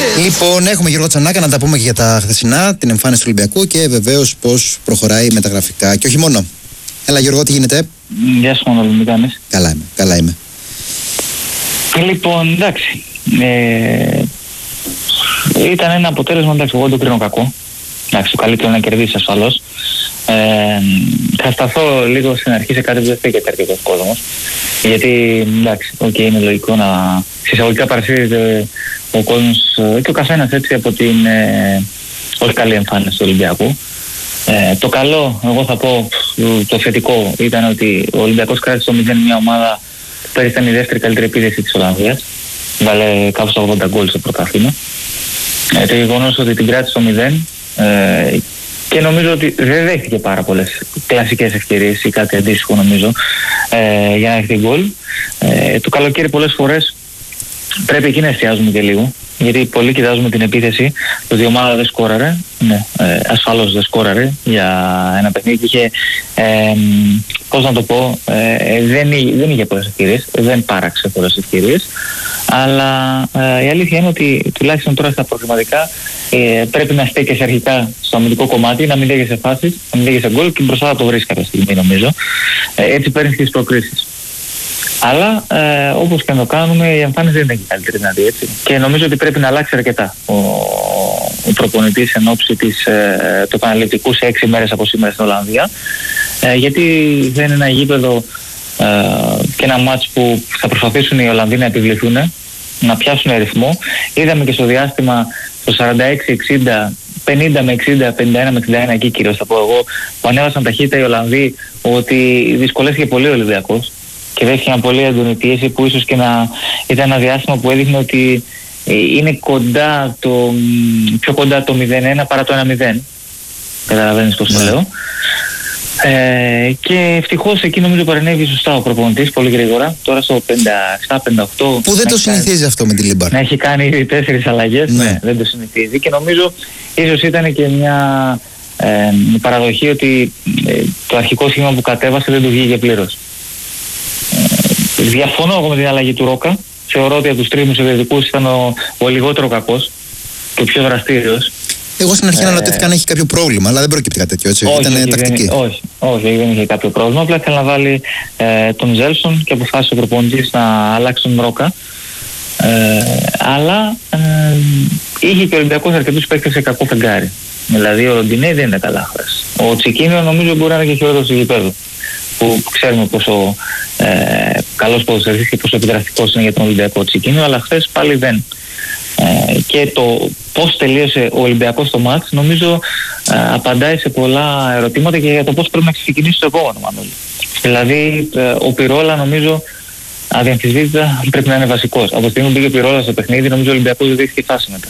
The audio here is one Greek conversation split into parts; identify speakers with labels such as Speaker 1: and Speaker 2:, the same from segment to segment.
Speaker 1: Λοιπόν, έχουμε Γιώργο Τσανάκα να τα πούμε και για τα χθεσινά, την εμφάνιση του Ολυμπιακού και βεβαίως πώς προχωράει μεταγραφικά. Και όχι μόνο. Έλα Γιώργο, τι γίνεται?
Speaker 2: Γεια σου Μανώλη, τι κάνεις?
Speaker 1: Καλά είμαι.
Speaker 2: Λοιπόν, εντάξει. Ήταν ένα αποτέλεσμα, εντάξει, εγώ το κρίνω κακό. Εντάξει, το καλύτερο είναι να κερδίσει ασφαλώς. Θα σταθώ λίγο στην αρχή σε κάτι που δεν φύγεται αρκετός κόσμος. Γιατί, εντάξει, είναι λογικό να συσσαγωγικά παρασύρεται ο κόσμος και ο καθένας έτσι από την όχι καλή εμφάνιση του Ολυμπιακού. Το καλό, εγώ θα πω, το θετικό ήταν ότι ο Ολυμπιακός κράτησε το 0 μια ομάδα που πέρυσι ήταν η δεύτερη καλύτερη επίδεση της Ολλανδίας. Βάλε κάπου στα 80 γκολ στο πρωτάθλημα. Το γεγονός ότι την κράτησε το 0 και νομίζω ότι δεν δέχτηκε πάρα πολλές κλασικές ευκαιρίες ή κάτι αντίστοιχο νομίζω για να έχει την γκολ. Το καλοκαίρι πολλές φορές πρέπει εκεί να εστιάζουμε και λίγο, γιατί πολλοί κοιτάζουμε την επίθεση, το ότι η ομάδα δεν σκόραρε, ασφαλώς δεν σκόραρε για ένα παιχνίδι, είχε, πώς να το πω, δεν είχε πολλές ευκαιρίες, δεν πάραξε πολλές ευκαιρίες, αλλά η αλήθεια είναι ότι τουλάχιστον τώρα στα προγραμματικά πρέπει να στέκεσαι αρχικά στο αμυντικό κομμάτι, να μην δέχεσαι φάσεις, να μην δέχεσαι γκολ και μπροστά θα το βρεις κάποια στιγμή νομίζω. Έτσι παίρνεις και τις προκρίσεις. Αλλά όπως και να το κάνουμε, η εμφάνιση δεν είναι και καλύτερη δυνατή, έτσι. Και νομίζω ότι πρέπει να αλλάξει αρκετά ο προπονητής εν ώψη του επαναληπτικού σε 6 μέρες από σήμερα στην Ολλανδία. Γιατί δεν είναι ένα γήπεδο και ένα μάτς που θα προσπαθήσουν οι Ολλανδοί να επιβληθούν, να πιάσουν ρυθμό. Είδαμε και στο διάστημα το 46-60, 50 με 60, 51 με 61 εκεί κυρίως θα πω εγώ, που ανέβασαν ταχύτητα οι Ολλανδοί, ότι δυσκολεύτηκε πολύ ο Ολυμπιακός και δέχτηκε μια πολύ έντονη πίεση που ίσως και να ήταν ένα διάστημα που έδειχνε ότι είναι κοντά πιο κοντά το 0-1 παρά το 1-0. Καταλαβαίνεις πώς το λέω. Και ευτυχώς εκεί νομίζω παρενέβη σωστά ο προπονητής πολύ γρήγορα. Τώρα στο 57-58.
Speaker 1: Που δεν το συνηθίζει αυτό με τη Λίμπαρ.
Speaker 2: Να έχει κάνει ήδη 4 αλλαγές. Ναι, δεν το συνηθίζει. Και νομίζω ίσως ήταν και μια παραδοχή ότι το αρχικό σχήμα που κατέβασε δεν του βγήκε πλήρως. Διαφωνώ εγώ με την αλλαγή του Ρόκα. Θεωρώ ότι από τους τρεις μεσοδιαιτητικούς ήταν ο λιγότερο κακός και ο πιο δραστήριος.
Speaker 1: Εγώ στην αρχή αναρωτήθηκα αν έχει κάποιο πρόβλημα, αλλά δεν πρόκειται κάτι τέτοιο, έτσι. Ήταν τακτική.
Speaker 2: Όχι, δεν είχε κάποιο πρόβλημα. Απλά ήθελε να βάλει τον Ζέλσον και αποφάσισε ο προπονητής να αλλάξει τον Ρόκα. Αλλά είχε και ο Ολυμπιακός αρκετούς παίκτες σε κακό φεγγάρι. Δηλαδή ο Ροντινέ δεν είναι καλά χθες. Ο Τσικίνιο νομίζω μπορεί να είναι και χειρότερος του γηπέδου, που ξέρουμε πόσο καλός ποδοσφαιριστής και πόσο επιδραστικός είναι για τον Ολυμπιακό Τσικίνιο, αλλά χθες πάλι δεν. Και το πώς τελείωσε ο Ολυμπιακός στο μάτς νομίζω απαντάει σε πολλά ερωτήματα και για το πώς πρέπει να ξεκινήσει το επόμενο, Μανώλη. Δηλαδή ο Πυρόλα νομίζω αδιαμφισβήτητα πρέπει να είναι βασικός. Από τη στιγμή που πήγε ο Πυρόλα στο παιχνίδι νομίζω ο Ολυμπιακός δεν δείχνει φάση μετά.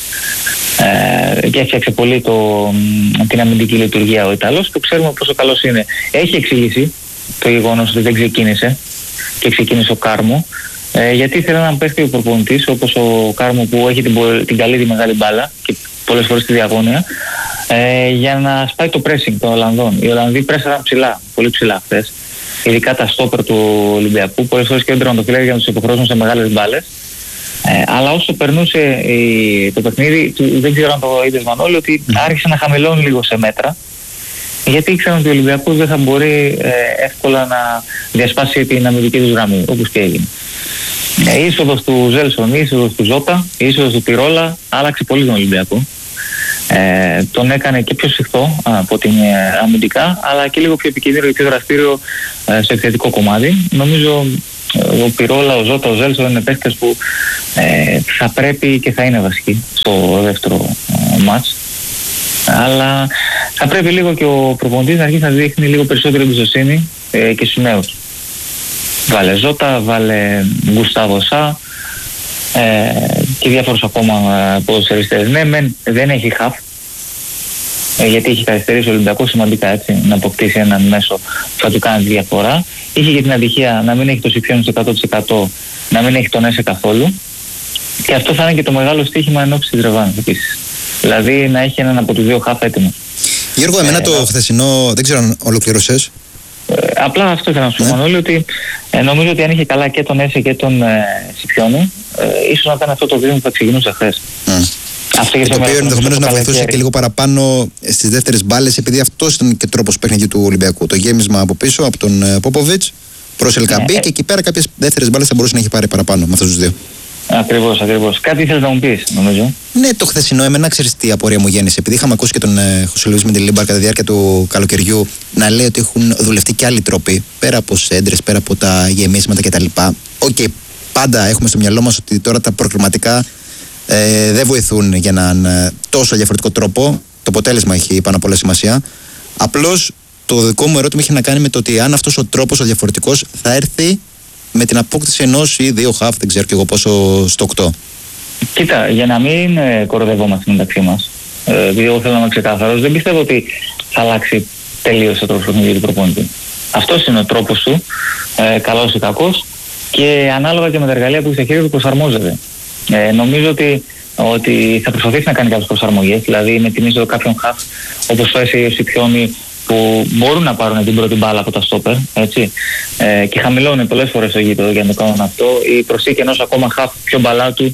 Speaker 2: Και έφτιαξε πολύ την αμυντική λειτουργία ο Ιταλός και ξέρουμε πόσο καλός είναι. Έχει εξηγήσει το γεγονός ότι δεν ξεκίνησε και ξεκίνησε ο Κάρμο. Γιατί ήθελε να παίξει ο προπονητής όπως ο Κάρμο που έχει την καλή τη μεγάλη μπάλα και πολλές φορές τη διαγώνια, για να σπάει το pressing των Ολλανδών. Οι Ολλανδοί πρέσαραν ψηλά, πολύ ψηλά χθες, ειδικά τα στόπερ του Ολυμπιακού, πολλές φορές και ο τερματοφύλακας για να τους υποχρεώσουν σε μεγάλες μπάλες. Αλλά όσο περνούσε το παιχνίδι, δεν ξέρω αν το είδες Μανώλη, ότι άρχισε να χαμηλώνει λίγο σε μέτρα, γιατί ήξεραν ότι ο Ολυμπιακός δεν θα μπορεί εύκολα να διασπάσει την αμυντική του γραμμή, όπως και έγινε. Η είσοδος του Ζέλσον, η είσοδος του Ζώτα, η είσοδος του Πυρόλα άλλαξε πολύ τον Ολυμπιακό. Τον έκανε και πιο σφιχτό από την αμυντικά, αλλά και λίγο πιο επικίνδυνο και πιο δραστήριο στο επιθετικό κομμάτι. Νομίζω ο Πυρόλα, ο Ζώτα, ο Ζέλσον είναι παίκτες που θα πρέπει και θα είναι βασικοί στο δεύτερο μάτς. Αλλά θα πρέπει λίγο και ο προπονητής να αρχίσει να δείχνει λίγο περισσότερη εμπιστοσύνη και στους νέους. Βάλε Ζώτα, βάλε Γκουστάβο Σα και διάφορους ακόμα ποδοσφαιριστές. Ναι, δεν έχει χαφ, γιατί έχει καθυστερήσει ο Ολυμπιακός σημαντικά, έτσι, να αποκτήσει έναν μέσο που θα του κάνει τη διαφορά. Είχε και την ατυχία να μην έχει το Σιπιόνι στο 100%, να μην έχει τον Έσε καθόλου. Και αυτό θα είναι και το μεγάλο στοίχημα εν ώψη της ρεβάνης επίσης. Δηλαδή να έχει έναν από τους δύο χαφ έτοιμος.
Speaker 1: Γιώργο, εμένα το χθεσινό, δεν ξέρω αν ολοκλήρωσες.
Speaker 2: Απλά αυτό ήθελα να σου πω, Μανώλη, ότι νομίζω ότι αν είχε καλά και τον Έσε και τον Σιπιόνι, ίσως να ήταν αυτό το βήμα που θα ξεκινούσε χθες.
Speaker 1: Και το οποίο ενδεχομένως να βοηθούσε και λίγο παραπάνω στις δεύτερες μπάλες, επειδή αυτός ήταν και τρόπος παιχνιδιού του Ολυμπιακού. Το γέμισμα από πίσω από τον Πόποβιτς προς Ελκαμπή και εκεί πέρα κάποιες δεύτερες μπάλες θα μπορούσε να έχει πάρει παραπάνω με αυτούς τους δύο.
Speaker 2: Ακριβώς. Κάτι ήθελες να μου πεις, νομίζω.
Speaker 1: Ναι, το χθεσινό εμένα ξέρεις τι απορία μου γέννησε. Επειδή είχαμε ακούσει και τον Χωσέ Λουίς Μεντιλίμπαρ κατά τη διάρκεια του καλοκαιριού να λέει ότι έχουν δουλευτεί και άλλοι τρόποι πέρα από σέντρες, πέρα από τα γεμίσματα κτλ. Πάντα έχουμε στο μυαλό μας ότι τώρα τα προκριματικά δεν βοηθούν για έναν τόσο διαφορετικό τρόπο. Το αποτέλεσμα έχει πάνω απ' όλα σημασία. Απλώς το δικό μου ερώτημα είχε να κάνει με το ότι αν αυτός ο τρόπος ο διαφορετικός θα έρθει με την απόκτηση ενός ή δύο χαφ, δεν ξέρω και εγώ πόσο στο 8.
Speaker 2: Κοίτα, για να μην κοροδευόμαστε μεταξύ μας, επειδή εγώ θέλω να είμαι ξεκάθαρος, δεν πιστεύω ότι θα αλλάξει τελείως ο τρόπος παιχνιδιού του προπονητή. Αυτός είναι ο τρόπος του, καλός ή κακός, και ανάλογα και με τα εργαλεία που έχει στα χέρια του προσαρμόζεται. Νομίζω ότι θα προσπαθήσει να κάνει κάποιες προσαρμογές, δηλαδή με την είσοδο κάποιων χαφ όπως ο Έσαι ή ο Σιπιόνι, που μπορούν να πάρουν την πρώτη μπάλα από τα στόπερ, έτσι, και χαμηλώνει πολλές φορές το γήπεδο για να το κάνουν αυτό, η προσθήκη ενός ακόμα χαφ πιο μπαλάτου,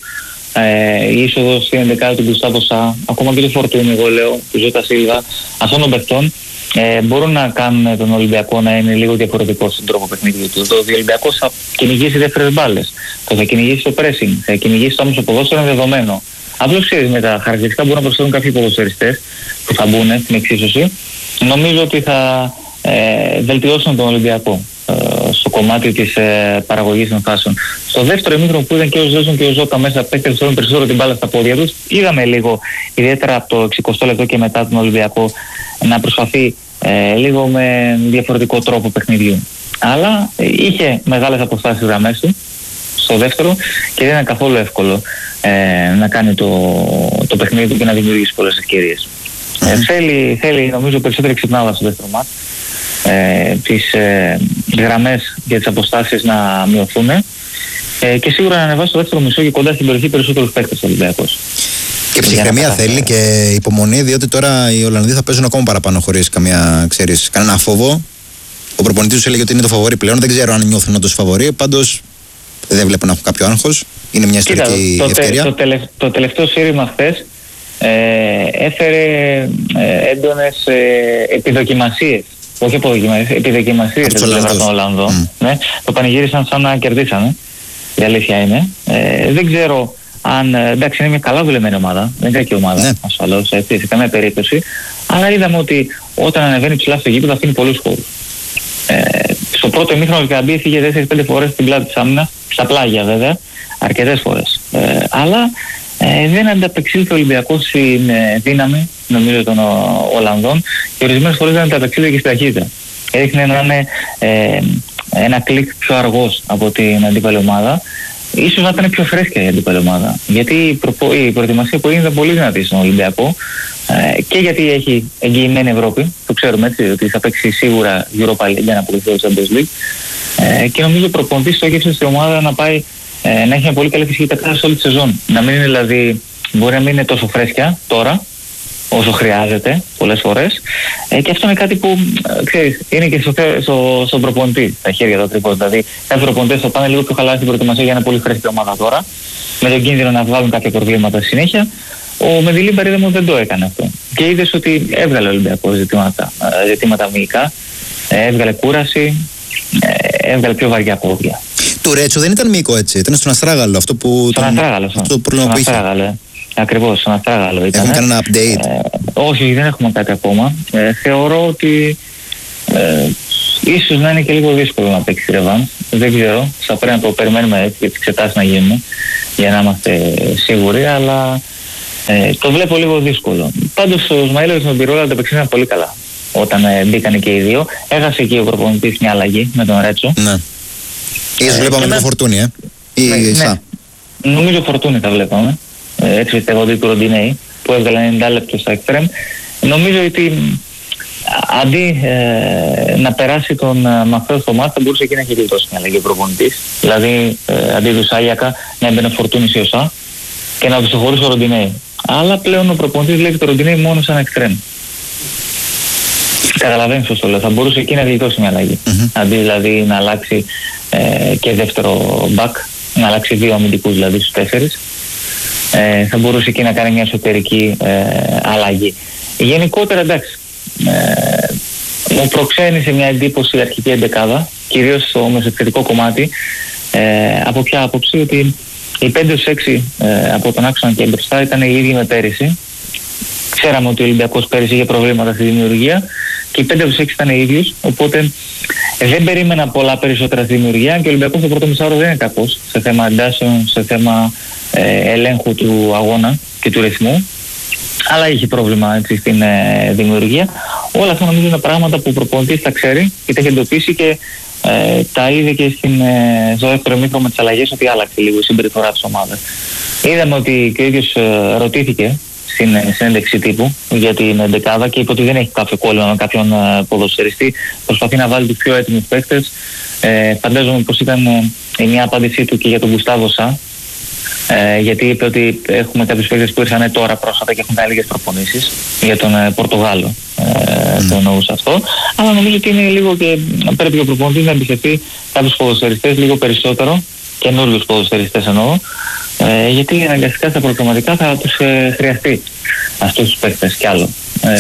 Speaker 2: η είσοδος στην 11 του Γκουστάβο Σα, ακόμα και του Φορτούνι, εγώ λέω, του Ζώτα Σίλβα, αυτών των παιχτών μπορούν να κάνουν τον Ολυμπιακό να είναι λίγο διαφορετικό στον τρόπο παιχνιδιού του. Ο Ολυμπιακός θα κυνηγήσει δεύτερες μπάλες, θα κυνηγήσει το pressing, θα κυνηγήσει όμως το ποδόσφαιρο, είναι δεδομένο. Απλώς ξέρεις, με τα χαρακτηριστικά μπορούν να προσθέτουν κάποιοι ποδοσφαιριστές που θα μπουν στην εξίσωση. Νομίζω ότι θα βελτιώσουν τον Ολυμπιακό στο κομμάτι της παραγωγής των φάσεων. Στο δεύτερο ημίχρονο που ήταν και ο Ζέσον και ο Ζώτα μέσα, παίκτες θέλουν περισσότερο την μπάλα στα πόδια τους, είδαμε λίγο, ιδιαίτερα από το 60 λεπτό και μετά τον Ολυμπιακό, να προσπαθεί λίγο με διαφορετικό τρόπο παιχνιδιού. Αλλά είχε μεγάλες αποστάσεις γραμμές του στο δεύτερο και δεν είναι καθόλου εύκολο να κάνει το παιχνίδι του και να δημιουργήσει πολλές ευκαιρίες. Θέλει νομίζω περισσότερη ξυπνάδα στο δεύτερο μάτ, τις γραμμές και τις αποστάσεις να μειωθούν και σίγουρα να ανεβάσει το δεύτερο μισό και κοντά στην περιοχή περισσότερους παίκτες Ολυμπιακός.
Speaker 1: Και ψυχραιμία θέλει και υπομονή, διότι τώρα οι Ολλανδοί θα παίζουν ακόμα παραπάνω χωρίς κανένα φόβο. Ο προπονητής τους έλεγε ότι είναι το φαβορί πλέον. Δεν ξέρω αν νιώθουν όντως φαβορί, πάντως δεν βλέπω να έχουν κάποιο άγχος. Είναι μια ιστορική ευκαιρία.
Speaker 2: Το τελευταίο σύρημα χθες έφερε έντονες επιδοκιμασίες. Όχι αποδοκιμασίες, επιδοκιμασίες από των Ολλανδών. Ναι, το πανηγύρισαν σαν να κερδίσανε. Η αλήθεια είναι. Δεν ξέρω αν. Εντάξει, είναι μια καλά δουλεμένη ομάδα. Δεν είναι κακή ομάδα, ασφαλώς, έτσι, σε καμία περίπτωση. Αλλά είδαμε ότι όταν ανεβαίνει ψηλά στο γήπεδο αφήνει πολλούς χώρους. Στο πρώτο ημίχρονο ο Καμπή έφυγε 4-5 φορές στην πλάτη της άμυνας, στα πλάγια βέβαια, αρκετές φορές. Αλλά δεν ανταπεξήλθε ο Ολυμπιακός στην δύναμη, νομίζω, των Ολλανδών και ορισμένες φορές δεν ανταπεξήλθε και στην ταχύτητα. Έδειχνε να είναι ένα κλικ πιο αργός από την αντίπαλη ομάδα. Ίσως να ήταν πιο φρέσκια η αντίπαλη ομάδα. Γιατί η προετοιμασία που έγινε ήταν πολύ δυνατή στον Ολυμπιακό και γιατί έχει εγγυημένη Ευρώπη. Το ξέρουμε, έτσι, ότι θα παίξει σίγουρα Europa League για να αποκλειστεί στο Champions League. Και νομίζω ο προπονητής στόχευσε στην ομάδα να πάει να έχει μια πολύ καλή φυσική κατάσταση σε όλη τη σεζόν. Να μην είναι δηλαδή, μπορεί να μην είναι τόσο φρέσκια τώρα όσο χρειάζεται πολλές φορές. Και αυτό είναι κάτι που ξέρεις, είναι και στον προπονητή τα χέρια του ακριβώς. Δηλαδή, κάποιοι προπονητές θα πάνε λίγο πιο χαλαρά στην προετοιμασία για ένα πολύ φρέσκια ομάδα τώρα, με τον κίνδυνο να βγάλουν κάποια προβλήματα στη συνέχεια. Ο Μεντιλίμπαρ είδαμε ότι δεν το έκανε αυτό. Και είδες ότι έβγαλε Ολυμπιακό ζητήματα μυϊκά, έβγαλε κούραση, έβγαλε πιο βαριά πόδια.
Speaker 1: Του Ρέτσο δεν ήταν μυϊκό, έτσι. Ήταν στον Αστράγαλο αυτό που. Αυτό το πρόβλημα που είχε.
Speaker 2: Ακριβώς, στον Αστράγαλο ήταν.
Speaker 1: Έχουμε κανένα update?
Speaker 2: Όχι, δεν έχουμε κάτι ακόμα. Θεωρώ ότι ίσως να είναι και λίγο δύσκολο να παίξει ρεβάν. Δεν ξέρω, θα πρέπει να το περιμένουμε έτσι και τις εξετάσεις να γίνουν για να είμαστε σίγουροι, αλλά το βλέπω λίγο δύσκολο. Πάντως ο Σμαήλοβιτς με τον Πυρόλα τα παίξανε πολύ καλά όταν μπήκαν και οι δύο. Έχασε και ο προπονητής μια αλλαγή με τον Ρέτσο.
Speaker 1: Ναι. Ίσως βλέπαμε λίγο Φορτούνι, ή Σα.
Speaker 2: Νομίζω Φορτούνι θα βλέπαμε. Έτσι πιστεύω ότι του Ροντινέη που έβγαλε 90 λεπτό στα εξτρέμ. Νομίζω ότι αντί να περάσει τον Μαθαίο στο μάτι, θα μπορούσε εκεί να έχει γλιτώσει μια αλλαγή ο προπονητής. Δηλαδή αντί του Σάγιακα να έμπαινε Φορτούνι ή ο Σα και να του συγχωρήσει ο Ροντινέη. Αλλά πλέον ο προπονητής λέει το Ροντινέη μόνο σαν εξτρέμ. Καταλαβαίνεις πώς το λέω. Θα μπορούσε εκεί να γλιτώσει μια αλλαγή. Αντί δηλαδή να αλλάξει και δεύτερο μπακ να αλλάξει 2 αμυντικούς δηλαδή στους 4. Θα μπορούσε εκεί να κάνει μια εσωτερική αλλαγή. Γενικότερα εντάξει, μου προξένησε μια εντύπωση η αρχική εντεκάδα, κυρίως στο μεσοεπιθετικό κομμάτι. Από ποια άποψη? Ότι οι 5-6 από τον άξονα και μπροστά ήταν οι ίδιοι με πέρυσι. Ξέραμε ότι ο Ολυμπιακός πέρυσι είχε προβλήματα στη δημιουργία και οι 5-6 ήταν οι ίδιους, οπότε δεν περίμενα πολλά περισσότερα στη δημιουργία και ο Ολυμπιακός στο πρώτο μισάωρο δεν είναι κακός σε θέμα εντάσεων, σε θέμα ελέγχου του αγώνα και του ρυθμού, αλλά είχε πρόβλημα έτσι, στην δημιουργία. Όλα αυτά νομίζω είναι πράγματα που ο προπονητής τα ξέρει και τα έχει εντοπίσει και τα είδε και στο δεύτερο ημίχρονο με τις αλλαγές ότι άλλαξε λίγο η συμπεριφορά της ομάδας. Είδαμε ότι και ο ίδιος ρωτήθηκε στην συνέντευξη τύπου για την εντεκάδα και είπε ότι δεν έχει κάποιο κόλλημα με κάποιον ποδοσφαιριστή. Προσπαθεί να βάλει τους πιο έτοιμους παίκτες. Φαντάζομαι πως ήταν η μια απάντησή του και για τον Γκουστάβο Σα, γιατί είπε ότι έχουμε κάποιους παίκτες που ήρθαν τώρα πρόσφατα και έχουν κάνει λίγες προπονήσεις για τον Πορτογάλο. Το εννοούσα αυτό. Αλλά νομίζω ότι είναι λίγο και πρέπει ο προπονητής να εμπιστευτεί κάποιους ποδοσφαιριστές λίγο περισσότερο, καινούριους ποδοσφαιριστές εννοώ, γιατί αναγκαστικά στα προγραμματικά θα τους χρειαστεί αυτούς τους παίκτες κι άλλο.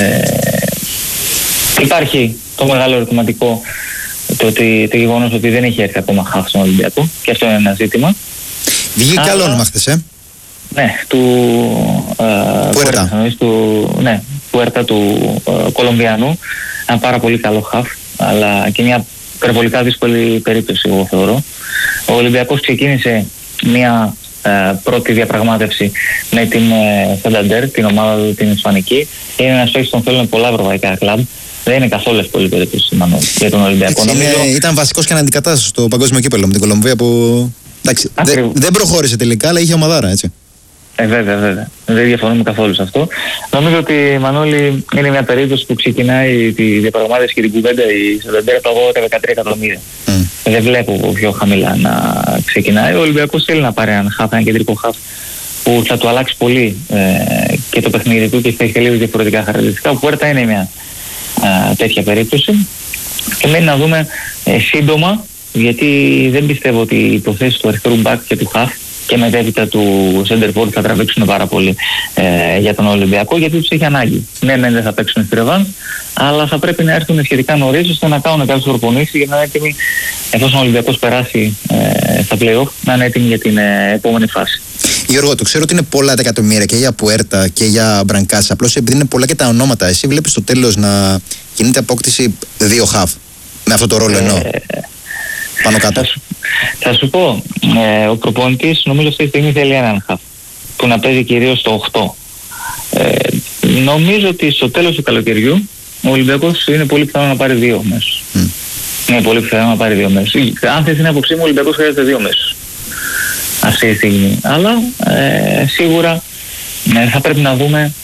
Speaker 2: Υπάρχει το μεγάλο ερωτηματικό, το γεγονός ότι δεν έχει έρθει ακόμα χαφ στον Ολυμπιακό και αυτό είναι ένα ζήτημα.
Speaker 1: Βγήκε κι άλλο όνομα χθες,
Speaker 2: Ναι, του Πουέρτα του Κολομβιανού. Ένα πάρα πολύ καλό χαφ, αλλά και μια υπερβολικά δύσκολη περίπτωση, εγώ θεωρώ. Ο Ολυμπιακός ξεκίνησε μια πρώτη διαπραγμάτευση με την Santander, την ομάδα την Ισπανική. Είναι ένας παίκτης που θέλουν πολλά ευρωπαϊκά κλαμπ. Δεν είναι καθόλου εύκολη περίπτωση για τον Ολυμπιακό.
Speaker 1: Ήταν βασικός και αναντικατάστατος στο παγκόσμιο κύπελλο με την Κολομβία που εντάξει, δεν προχώρησε τελικά, αλλά είχε ομαδάρα, έτσι.
Speaker 2: Βέβαια. Δεν διαφωνούμε καθόλου σε αυτό. Νομίζω ότι η Μανώλη είναι μια περίπτωση που ξεκινάει τη διαπραγμάτευση και την κουβέντα η Santander από τα 13 εκατομμύρια. Δεν βλέπω πιο χαμηλά να ξεκινάει. Ο Ολυμπιακός θέλει να πάρει ένα κεντρικό χαφ που θα του αλλάξει πολύ και το παιχνίδι του και θα έχει λίγο διαφορετικά χαρακτηριστικά. Ο Πουέρτα είναι μια τέτοια περίπτωση και μένει να δούμε σύντομα, γιατί δεν πιστεύω ότι οι υποθέσεις του αριστερού μπακ και του χαφ και μετέπειτα του center forward θα τραβήξουν πάρα πολύ για τον Ολυμπιακό, γιατί τους έχει ανάγκη. Ναι, δεν θα παίξουν στη ρεβάνς, αλλά θα πρέπει να έρθουν σχετικά νωρίς ώστε να κάνουν κάποιες προπονήσεις για να είναι έτοιμοι, εφόσον ο Ολυμπιακός περάσει στα play-off, να είναι έτοιμοι για την επόμενη φάση.
Speaker 1: Γιώργο, το ξέρω ότι είναι πολλά τα εκατομμύρια και για Πουέρτα και για Μπρανκάσα. Απλώς επειδή είναι πολλά και τα ονόματα, εσύ βλέπεις στο τέλος να γίνεται απόκτηση 2 χαφ με αυτό το ρόλο εννοώ. Πάνω κάτω.
Speaker 2: Θα σου πω, ο προπονητής νομίζω αυτή τη στιγμή θέλει έναν χαφ που να παίζει κυρίως στο 8. Νομίζω ότι στο τέλος του καλοκαιριού ο Ολυμπιακός είναι πολύ πιθανό να πάρει 2 μέσους. Είναι πολύ πιθανό να πάρει 2 μέσους. Αν θες την άποψή μου, ο Ολυμπιακός χρειάζεται 2 μέσους αυτή τη στιγμή. Αλλά σίγουρα θα πρέπει να δούμε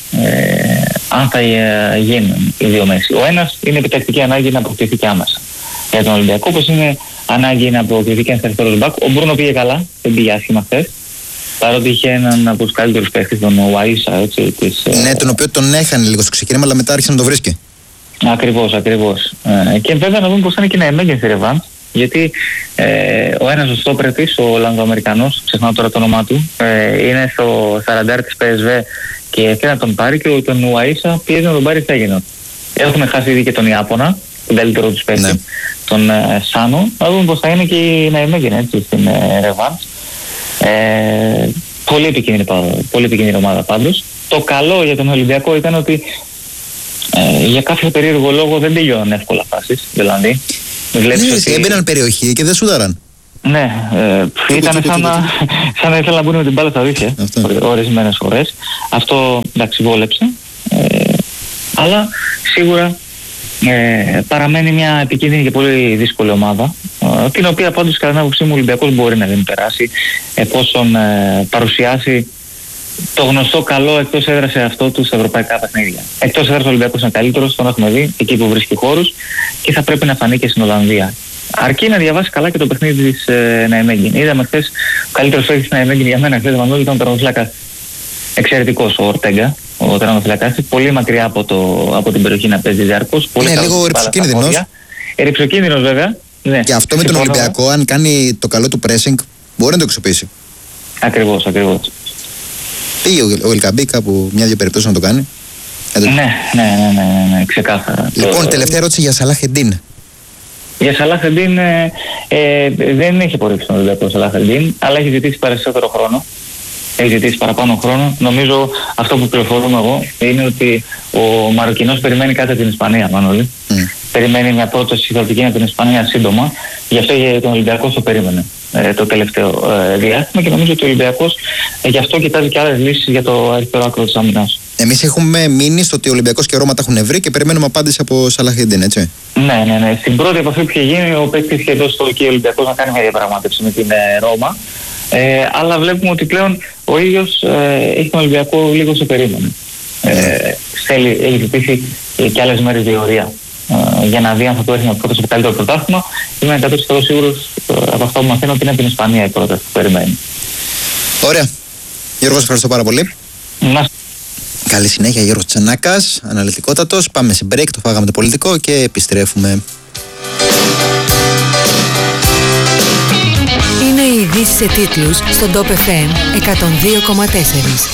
Speaker 2: αν θα γίνουν οι 2 μέσοι. Ο ένας είναι επιτακτική ανάγκη να αποκτηθεί και άμεσα για τον Ολυμπιακό, όπως είναι ανάγκη να αποκτηθεί και ένας αριστερός μπακ. Ο Μπρούνο πήγε καλά, δεν πήγε άσχημα χθες. Παρότι είχε έναν από τους καλύτερους παίκτες, τον Ουαΐσα, έτσι.
Speaker 1: Ναι, τον οποίο τον έχανε λίγο στο ξεκίνημα, αλλά μετά άρχισε να το βρίσκει.
Speaker 2: Ακριβώς. Και βέβαια να δούμε πώς θα είναι και να εμέγγεν στη ρεβάνς. Γιατί ο ένας ο στόπερ της, ο Ολλανδοαμερικανός, ξεχνάω τώρα το όνομά του, είναι στο 40 της PSV και θέλει να τον πάρει και τον Ουαΐσα πιέζει να τον πάρει στα Φέγενορντ. Έχουμε χάσει ήδη και τον Ιάπωνα, τον καλύτερο τους παίκτη, τον Σάνο. Να δούμε πώς θα είναι και να εμέγγεν έτσι στην ρεβάνς. Πολύ επικίνδυνη ομάδα πάντως. Το καλό για τον Ολυμπιακό ήταν ότι για κάποιο περίεργο λόγο δεν τελειώνουν εύκολα φάσεις οι Ολλανδοί.
Speaker 1: Έμπαιναν περιοχή και δεν σούδαραν.
Speaker 2: Ναι, ήταν σαν να ήθελα να μπουν με την μπάλα στα δίχτυα ορισμένες φορές. Αυτό εντάξει βόλεψε, αλλά σίγουρα παραμένει μια επικίνδυνη και πολύ δύσκολη ομάδα, την οποία πάντως κατά την άποψή μου ο Ολυμπιακός μπορεί να δεν περάσει εφόσον παρουσιάσει το γνωστό καλό εκτός έδρας σε αυτό του στα ευρωπαϊκά παιχνίδια. Εκτός έδρας ο Ολυμπιακός είναι καλύτερος, τον έχουμε δει εκεί που βρίσκει χώρους και θα πρέπει να φανεί και στην Ολλανδία. Αρκεί να διαβάσει καλά και το παιχνίδι της Ναϊμέγγιν. Είδαμε χθες ο καλύτερος παίκτης της Ναϊμέγγιν για μένα χθες Μανώλη ήταν ο τερματοφυλάκας. Εξαιρετικός ο Ορτέγκα, ο τερματοφυλάκας, πολύ μακριά από την περιοχή να παίζει διάρκως.
Speaker 1: Ναι, λίγο ρυψοκίνδυνος.
Speaker 2: Ρυψοκίνδυνος βέβαια. Ναι.
Speaker 1: Και αυτό με τον Ολυμπιακό, αν κάνει το καλό του pressing, μπορεί να το αξιοποιήσει.
Speaker 2: Ακριβώς.
Speaker 1: Πήγε ο Ελκαμπή κάπου μια-δυο περιπτώσεις να το κάνει.
Speaker 2: Ναι, ξεκάθαρα.
Speaker 1: Λοιπόν, τελευταία ερώτηση για Σαλάχ-Εντίν.
Speaker 2: Για Σαλάχ-Εντίν δεν έχει απορρίψει τον Ολυμπιακό Σαλάχ-Εντίν, αλλά έχει ζητήσει περισσότερο χρόνο. Έχει ζητήσει παραπάνω χρόνο. Νομίζω αυτό που πληροφορούμε εγώ είναι ότι ο Μαροκινός περιμένει κάτι από την Ισπανία, Μανώλη. Περιμένει μια πρόταση θετική από την Ισπανία σύντομα. Γι' αυτό τον Ολυμπιακό το περίμενε το τελευταίο διάστημα και νομίζω ότι ο Ολυμπιακός γι' αυτό κοιτάζει και άλλες λύσεις για το αριστερό άκρο της άμυνας.
Speaker 1: Εμείς έχουμε μείνει στο ότι ο Ολυμπιακός και ο Ρώμα τα έχουν βρει και περιμένουμε απάντηση από Σαλάχ-Εντίν, έτσι.
Speaker 2: Ναι. Στην πρώτη επαφή που είχε γίνει, ο παίκτης είχε δώσει στο OK Ολυμπιακός να κάνει μια διαπραγμάτευση με την Ρώμα. Αλλά βλέπουμε ότι πλέον ο ίδιος έχει τον Ολυμπιακό λίγο σε περίμενο. Έχει ζητήσει και άλλες μέρες διορία για να δει αν θα του έρθει να πρόταση από καλύτερο πρωτάθλημα. Είμαι 100% σίγουρος από αυτό που μαθαίνω ότι είναι από την Ισπανία η πρόταση που περιμένει.
Speaker 1: Ωραία. Γιώργο, σας ευχαριστώ πάρα πολύ. Καλή συνέχεια, Γιώργος Τσανάκας, αναλυτικότατος. Πάμε σε break, το φάγαμε το πολιτικό και επιστρέφουμε.
Speaker 3: Είναι οι ειδήσεις σε τίτλους στον Top FM 102,4.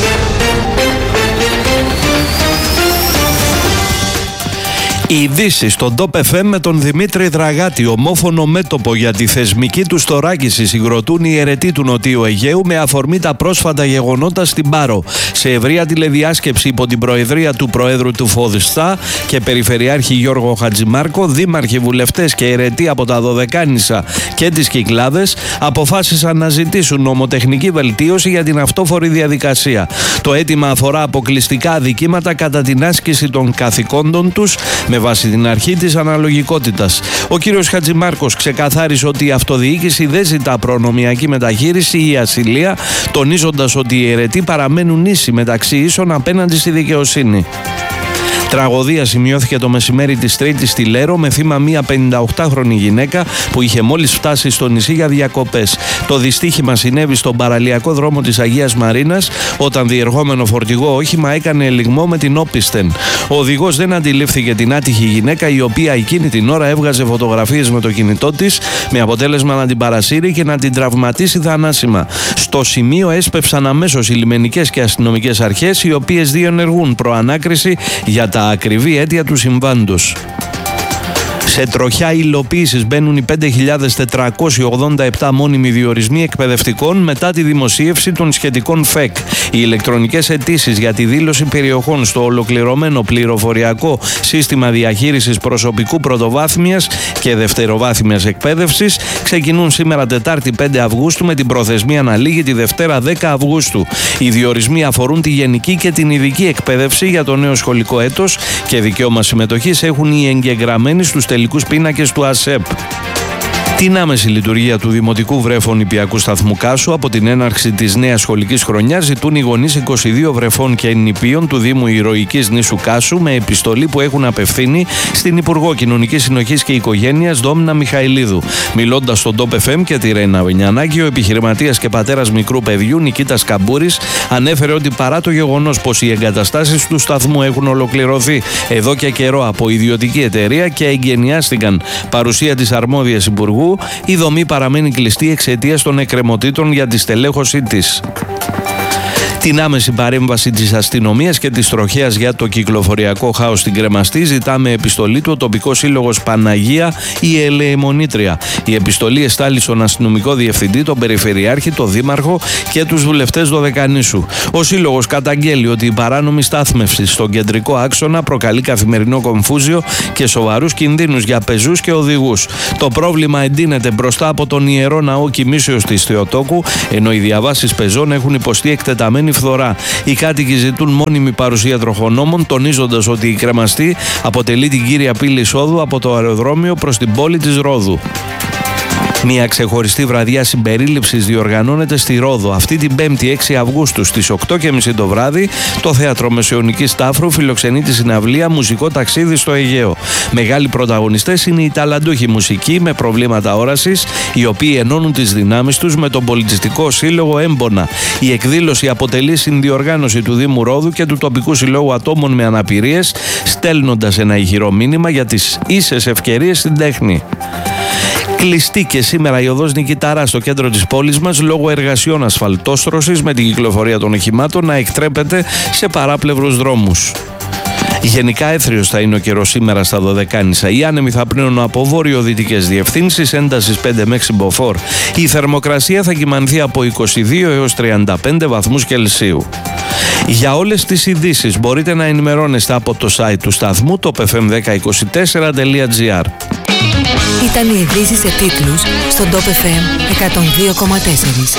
Speaker 4: Οι ειδήσεις στον Top FM με τον Δημήτρη Δραγάτη. Ομόφωνο μέτωπο για τη θεσμική του θωράκιση συγκροτούν οι αιρετοί του Νοτιού Αιγαίου με αφορμή τα πρόσφατα γεγονότα στην Πάρο. Σε ευρεία τηλεδιάσκεψη υπό την προεδρία του Προέδρου του Φωδιστά και Περιφερειάρχη Γιώργο Χατζημάρκο, δήμαρχοι, βουλευτές και αιρετοί από τα Δωδεκάνησα και τις Κυκλάδες αποφάσισαν να ζητήσουν νομοτεχνική βελτίωση για την αυτόφορη διαδικασία. Το αίτημα αφορά αποκλειστικά αδικήματα κατά την άσκηση των καθηκόντων τους με βάση την αρχή της αναλογικότητας. Ο κύριος Χατζημάρκος ξεκαθάρισε ότι η αυτοδιοίκηση δεν ζητά προνομιακή μεταχείριση ή ασυλία, τονίζοντας ότι οι αιρετοί παραμένουν ίσοι μεταξύ ίσων απέναντι στη δικαιοσύνη. Τραγωδία σημειώθηκε το μεσημέρι της Τρίτης στη Λέρο με θύμα μια 58χρονη γυναίκα που είχε μόλις φτάσει στο νησί για διακοπές. Το δυστύχημα συνέβη στον παραλιακό δρόμο της Αγίας Μαρίνας όταν διερχόμενο φορτηγό όχημα έκανε ελιγμό με την όπισθεν. Ο οδηγός δεν αντιλήφθηκε την άτυχη γυναίκα, η οποία εκείνη την ώρα έβγαζε φωτογραφίες με το κινητό της με αποτέλεσμα να την παρασύρει και να την τραυματίσει θανάσιμα. Στο σημείο έσπευσαν αμέσως οι λιμενικές και αστυνομικές αρχές, οι οποίες διενεργούν προανάκριση για τα ακριβή αίτια του συμβάντος. Σε τροχιά υλοποίησης μπαίνουν οι 5.487 μόνιμοι διορισμοί εκπαιδευτικών μετά τη δημοσίευση των σχετικών ΦΕΚ. Οι ηλεκτρονικές αιτήσεις για τη δήλωση περιοχών στο ολοκληρωμένο πληροφοριακό σύστημα διαχείρισης προσωπικού πρωτοβάθμιας και δευτεροβάθμιας εκπαίδευσης ξεκινούν σήμερα Τετάρτη 5 Αυγούστου με την προθεσμία να λήγει τη Δευτέρα 10 Αυγούστου. Οι διορισμοί αφορούν τη γενική και την ειδική εκπαίδευση για το νέο σχολικό έτος και δικαίωμα συμμετοχής έχουν οι εγγεγραμμένοι στους τελικούς πίνακες του ΑΣΕΠ. Την άμεση λειτουργία του Δημοτικού Βρέφων Νηπιακού Σταθμού Κάσου από την έναρξη της νέας σχολικής χρονιάς ζητούν οι γονείς 22 βρεφών και νηπίων του Δήμου Ηρωικής Νήσου Κάσου με επιστολή που έχουν απευθύνει στην Υπουργό Κοινωνικής Συνοχής και Οικογένειας Δόμνα Μιχαηλίδου. Μιλώντας στον Top FM και τη Ρένα Βενιανάκη, ο επιχειρηματίας και πατέρας μικρού παιδιού Νικήτας Καμπούρης ανέφερε ότι παρά το γεγονός πως οι εγκαταστάσεις του σταθμού έχουν ολοκληρωθεί εδώ και καιρό από ιδιωτική εταιρεία και εγκαινιάστηκαν παρουσία της αρμόδιας Υπουργού, η δομή παραμένει κλειστή εξαιτίας των εκκρεμωτήτων για τη στελέχωσή της. Την άμεση παρέμβαση της αστυνομίας και της τροχέας για το κυκλοφοριακό χάος στην Κρεμαστή ζητά με επιστολή του ο τοπικός σύλλογος Παναγία η Ελεημονήτρια. Η επιστολή εστάλει στον αστυνομικό διευθυντή, τον περιφερειάρχη, τον δήμαρχο και τους βουλευτές Δωδεκανήσου. Ο σύλλογος καταγγέλει ότι η παράνομη στάθμευση στον κεντρικό άξονα προκαλεί καθημερινό κομφούζιο και σοβαρούς κινδύνους για πεζούς και οδηγούς. Το πρόβλημα εντείνεται μπροστά από τον Ιερό Ναό Κοιμήσεως της Θεοτόκου, ενώ οι διαβάσεις πεζών έχουν υποστεί εκτεταμένη φθορά. Οι κάτοικοι ζητούν μόνιμη παρουσία τροχονόμων, τονίζοντας ότι η Κρεμαστή αποτελεί την κύρια πύλη εισόδου από το αεροδρόμιο προς την πόλη της Ρόδου. Μια ξεχωριστή βραδιά συμπερίληψης διοργανώνεται στη Ρόδο. Αυτή την 5η 6 Αυγούστου στις 8.30 το βράδυ το Θέατρο Μεσαιωνικής Τάφρου φιλοξενεί τη συναυλία «Μουσικό ταξίδι στο Αιγαίο». Μεγάλοι πρωταγωνιστές είναι οι ταλαντούχοι μουσικοί με προβλήματα όρασης, οι οποίοι ενώνουν τις δυνάμεις τους με τον πολιτιστικό σύλλογο Έμπονα. Η εκδήλωση αποτελεί συνδιοργάνωση του Δήμου Ρόδου και του τοπικού συλλόγου ατόμων με αναπηρίες, στέλνοντας ένα ηχηρό μήνυμα για τις ίσες ευκαιρίες στην τέχνη. Κλειστή και σήμερα η οδός Νικηταρά στο κέντρο της πόλης μας λόγω εργασιών ασφαλτόστρωσης, με την κυκλοφορία των οχημάτων να εκτρέπεται σε παράπλευρους δρόμους. Γενικά έθριος θα είναι ο καιρός σήμερα στα Δωδεκάνησα. Οι άνεμοι θα πνέουν από βορειοδυτικές διευθύνσεις, έντασης 5 με 6 μποφόρ. Η θερμοκρασία θα κυμανθεί από 22 έως 35 βαθμούς Κελσίου. Για όλες τις ειδήσεις μπορείτε να ενημερώνεστε από το site του σταθμού topfm1024.gr.
Speaker 3: Ήταν οι ειδήσεις σε τίτλους στον Top FM 102,4.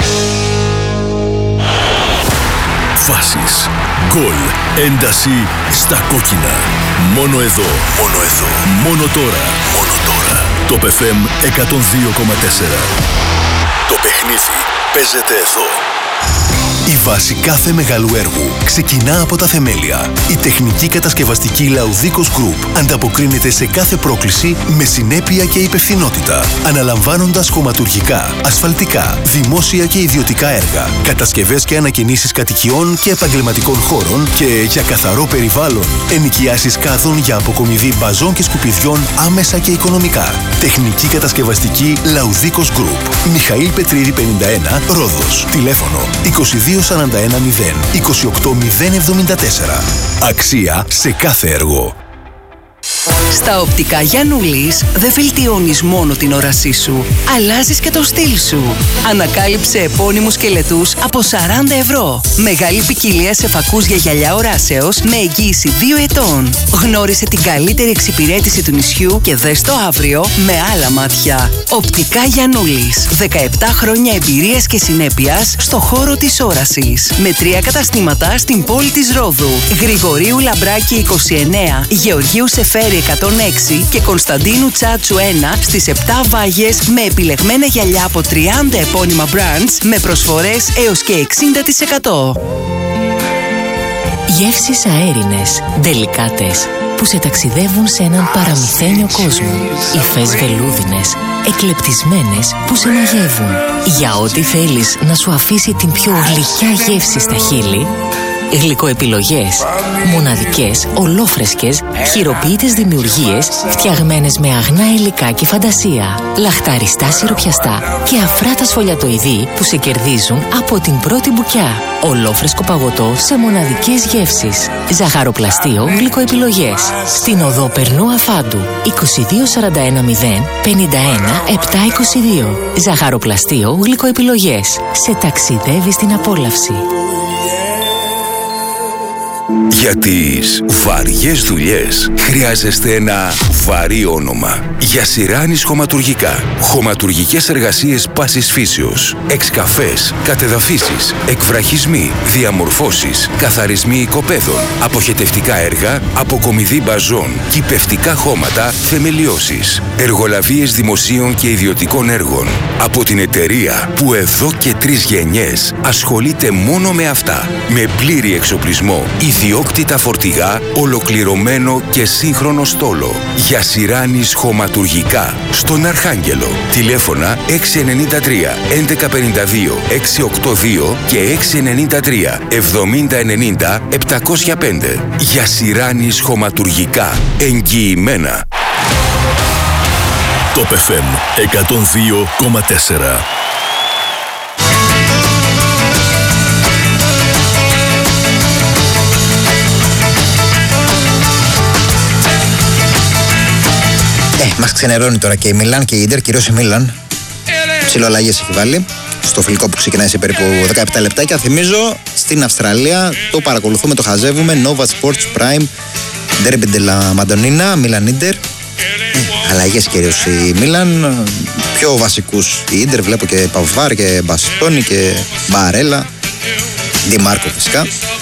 Speaker 5: Φάσεις, γκολ, ένταση στα κόκκινα. Μόνο εδώ, μόνο τώρα. Top FM 102,4. Το παιχνίδι παίζεται εδώ. Η βάση κάθε μεγάλου έργου ξεκινά από τα θεμέλια. Η τεχνική κατασκευαστική Laudicos Group ανταποκρίνεται σε κάθε πρόκληση με συνέπεια και υπευθυνότητα, αναλαμβάνοντας χωματουργικά, ασφαλτικά, δημόσια και ιδιωτικά έργα, κατασκευές και ανακαινήσεις κατοικιών και επαγγελματικών χώρων και για καθαρό περιβάλλον, ενοικιάσεις κάδων για αποκομιδή μπαζών και σκουπιδιών άμεσα και οικονομικά. Τεχνική κατασκευαστική Laudicos Group. Μιχαήλ Πετρίδη 51, Ρόδος. Τηλέφωνο 2241 28074. Αξία σε κάθε έργο.
Speaker 6: Στα οπτικά Γιαννούλης δεν βελτιώνεις μόνο την όρασή σου, αλλάζεις και το στυλ σου. Ανακάλυψε επώνυμους σκελετούς από 40 ευρώ. Μεγάλη ποικιλία σε φακούς για γυαλιά οράσεως με εγγύηση 2 ετών. Γνώρισε την καλύτερη εξυπηρέτηση του νησιού και δες το αύριο με άλλα μάτια. Οπτικά Γιαννούλης. 17 χρόνια εμπειρίας και συνέπειας στο χώρο της όρασης. Με 3 καταστήματα στην πόλη της Ρόδου. Γρηγορίου Λαμπράκη 29, Γεωργίου Σεφέρη 106 και Κωνσταντίνου Τσάτσου 1 στις 7 Βάγες με επιλεγμένα γυαλιά από 30 επώνυμα brands με προσφορές έως και 60%.
Speaker 7: Γεύσεις αέρινες, ντελικάτες που σε ταξιδεύουν σε έναν παραμυθένιο κόσμο. Υφές βελούδινες, εκλεπτισμένες που σε μαγεύουν. Για ό,τι θέλεις να σου αφήσει την πιο γλυκιά γεύση στα χείλη, γλυκοεπιλογές. Μοναδικές, ολόφρεσκες, χειροποίητες δημιουργίες φτιαγμένες με αγνά υλικά και φαντασία. Λαχταριστά σιροπιαστά και αφράτα σφολιατοειδή που σε κερδίζουν από την πρώτη μπουκιά. Ολόφρεσκο παγωτό σε μοναδικές γεύσεις. Ζαχαροπλαστείο γλυκοεπιλογές. Στην οδό Περνού Αφάντου 2241 51 722. Ζαχαροπλαστείο γλυκοεπιλογές. Σε ταξιδεύει στην απόλαυση.
Speaker 5: Για τις βαριές δουλειές χρειάζεστε ένα βαρύ όνομα. Γιασιράνης Χωματουργικά. Χωματουργικές εργασίες πάσης φύσεως. Εξκαφές, κατεδαφίσεις, εκβραχισμοί, διαμορφώσεις, καθαρισμοί οικοπαίδων, αποχετευτικά έργα, αποκομιδή μπαζών, κυπευτικά χώματα, θεμελιώσεις. Εργολαβίες δημοσίων και ιδιωτικών έργων. Από την εταιρεία που εδώ και 3 γενιές ασχολείται μόνο με αυτά. Με πλήρη εξοπλισμό, ιδιόκτητα φορτηγά, ολοκληρωμένο και σύγχρονο στόλο. Γιασιράνης Χωματουργικά. Στον Αρχάγγελο. Τηλέφωνα 693 1152 682 και 693 7090 705. Γιασιράνης Χωματουργικά. Εγγυημένα. Top FM 102,4.
Speaker 1: Μας ξενερώνει τώρα και η Μίλαν και η Ίντερ, κυρίως η Μίλαν. Ψιλοαλλαγές έχει βάλει στο φιλικό που ξεκινάει σε περίπου 17 λεπτάκια. Θυμίζω, στην Αυστραλία το παρακολουθούμε, το χαζεύουμε. Nova Sports Prime, Derby de la Madonnina, Μίλαν Ίντερ. Αλλαγές κυρίως η Μίλαν. Πιο βασικούς η Ίντερ, βλέπω και Παβάρ και Μπαστόνι και Μπαρέλα. Ντιμάρκο φυσικά.